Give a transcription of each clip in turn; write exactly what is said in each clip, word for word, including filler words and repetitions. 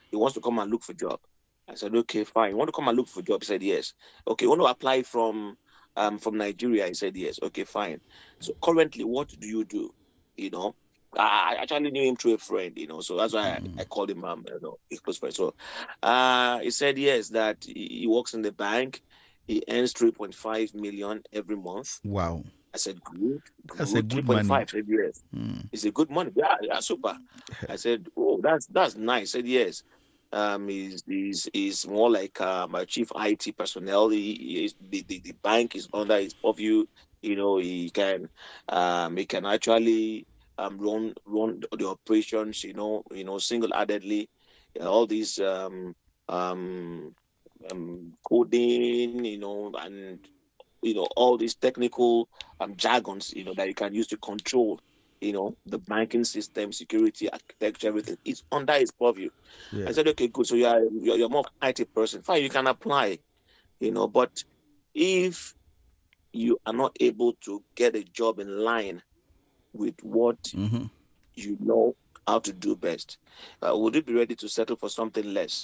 he wants to come and look for job. I said, okay, fine. You want to come and look for job? He said, yes. Okay, you want to apply from um from Nigeria? He said, yes. Okay, fine. So currently, what do you do? You know, I I actually knew him through a friend, you know, so that's why I, I called him um, you know, a close friend. So uh he said yes, that he, he works in the bank. He earns three point five million every month. Wow. I said, good, That's a good, good money. three point five. I said, yes. It's a good money. Yeah, yeah, super. I said, oh, that's that's nice. I said, yes. Um, he's, he's, he's more like um, a chief I T personnel. He, he is, the, the, the bank is under his purview. You know, he can um, he can actually um, run run the operations. You know, you know, single-handedly. Uh, all these um, um, um, coding, you know, and you know all these technical um, jargons, you know, that you can use to control, you know, the banking system, security, architecture, everything. It's under his purview. I Yeah. said, okay, good. So you are you're, you're more of I T person. Fine, you can apply, you know, but if you are not able to get a job in line with what Mm-hmm. you know how to do best, uh, would you be ready to settle for something less?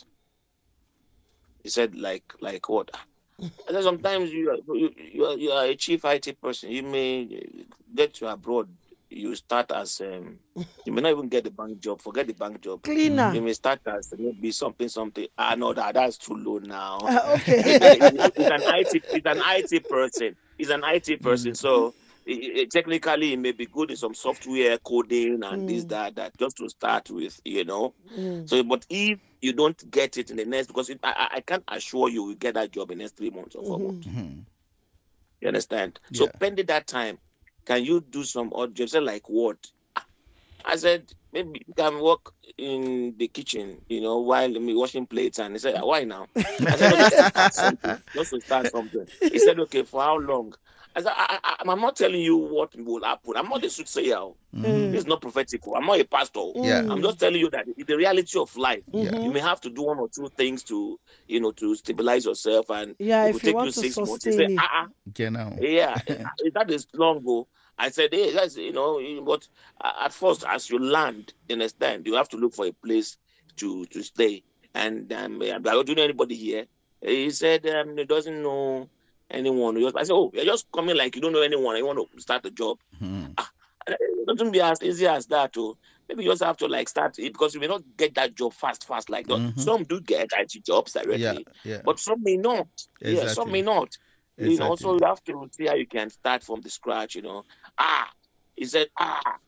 He said, like, like what? I said, sometimes you are, you, you are, you are a chief I T person. You may get to abroad. You start as um, you may not even get the bank job. Forget the bank job. Mm-hmm. You Cleaner. may start as maybe something, something. Ah, no, that that's too low now. Uh, He's, okay. a, he's an I T, he's an I T person. He's an I T person. So he- he- technically, he may be good in some software coding and this, Mm, that, that, just to start with, you know. mm, So, but if you don't get it in the next, because it, I, I I can't assure you will get that job in the next three months or four mhm. months. You understand? So Yeah. pending that time, can you do some odd jobs? I said, like what? I said, maybe you can work in the kitchen, you know, while me washing plates. And he said, why now? I said, no, just to start something. Just to start something. He said, okay, for how long? I said, I, I, I'm not telling you what will happen. I'm not a soothsayer. Mm-hmm. This is not prophetic. I'm not a pastor. Yeah. I'm Mm, just telling you that the the reality of life. Yeah. You mhm. may have to do one or two things to, you know, to stabilize yourself, and Yeah, it will if you take you want to six months. He said, sustain it. ah, uh Genau. yeah, eh, that is long ago. I said, hey, guys, you know, eh, but a- at first, as you land, you understand, you have to look for a place to to stay. And um, eh, do you know anybody here? He said, um, he doesn't know anyone. He was- I said, oh, you're just coming like you don't know anyone. You want to start a job. Mhm. Ah, it doesn't be as easy as that. Oh. Maybe you just have to like start it because you may not get that job fast, fast like that. Mhm. Some do get I T jobs Yeah. directly, Yeah. but some may not. Yeah, some may Exactly. not. You know, so Exactly. you have to see how you can start from the scratch. You know, ah, he said, ah,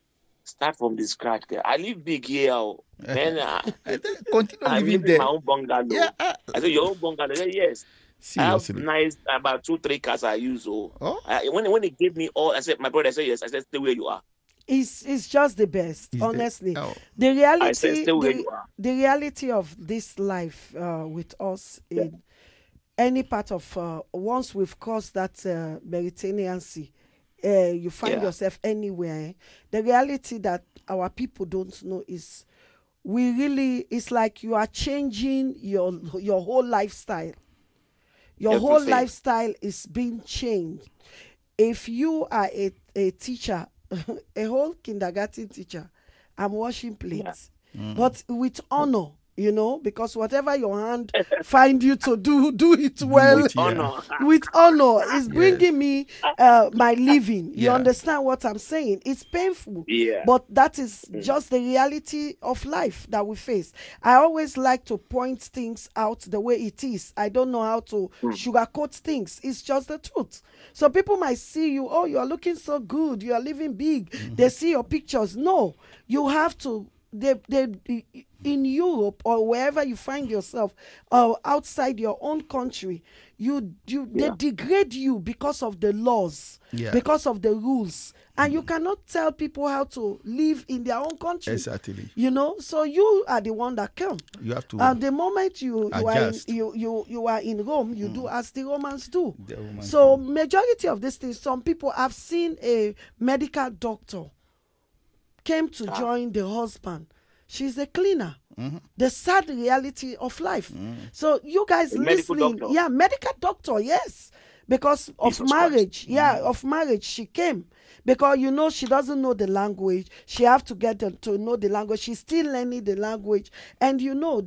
start from the scratch. Girl. I live big here, oh. Man. I, And then continue I'm living living in my there. own Yeah. bungalow. uh, I said, your own bungalow? I said, yes. I have seriously. nice about two, three cars I use. Oh, Oh, I, when when they gave me all, I said, my brother, I said, yes. I said, stay where you are. It's it's just the best, is there? honestly. Oh. The I said, reality, stay where the you are. the reality of this life uh, with us Yeah, in any part of uh, once we've crossed that uh, Mediterranean Sea, uh, you find yeah, yourself anywhere. eh, The reality that our people don't know is we really it's like you are changing your your whole lifestyle. Your whole everything. lifestyle is being changed. If you are a, a teacher, a whole kindergarten teacher, I'm washing Yeah. plates, but with honor, you know, because whatever your hand find you to do, do it Do well. With it. Yeah. honor. With honor is Yes. bringing me uh, my living. You Yeah. understand what I'm saying? It's painful, Yeah. but that is Mm. just the reality of life that we face. I always like to point things out the way it is. I don't know how to Mm. sugarcoat things. It's just the truth. So people might see you, oh, you are looking so good, you are living big. They see your pictures. No, you have to. They, they, in Europe or wherever you find yourself, or outside your own country, you you they Yeah. degrade you because of the laws, Yeah. because of the rules, and you cannot tell people how to live in their own country. Exactly. You know, so you are the one that come. You have to And the moment you you are in adjust. you you you are in Rome, you do as the Romans do. The Romans So do. majority of these things, some people have seen a medical doctor came to Ah. join the husband. She's a cleaner. The sad reality of life. So you guys A medical listening, doctor. yeah, medical doctor, yes, because of Jesus Christ. marriage, yeah, of marriage, she came because you know she doesn't know the language. She have to get them to know the language. She's still learning the language, and you know